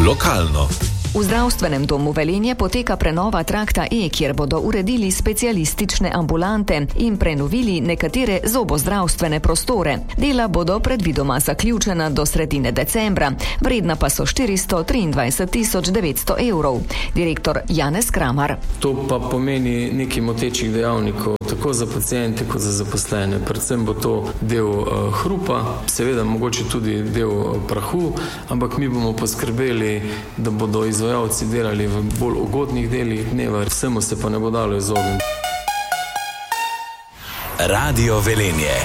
Lokalno. V zdravstvenem domu Velenje poteka prenova trakta E, kjer bodo uredili specialistične ambulante in prenovili nekatere zobozdravstvene prostore. Dela bodo predvidoma zaključena do sredine decembra, vredna pa so 423 900 evrov. Direktor Janez Kramar. To pa pomeni nekaj motečih dejavnikov, tako za pacijente kot za zaposlene. Predvsem bo to del hrupa, seveda mogoče tudi del prahu, ampak mi bomo poskrbeli, da bodo izvajalci delali v bolj ugodnih delih dneva, vsemu se pa ne bo dalo izogniti. Radio Velenje.